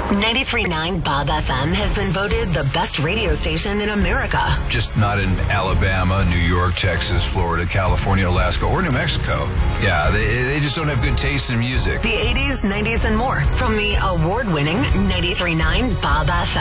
93.9 Bob FM has been voted the best radio station in America. Just not in Alabama, New York, Texas, Florida, California, Alaska, or New Mexico. Yeah, they just don't have good taste in music. The 80s, 90s, and more from the award-winning 93.9 Bob FM.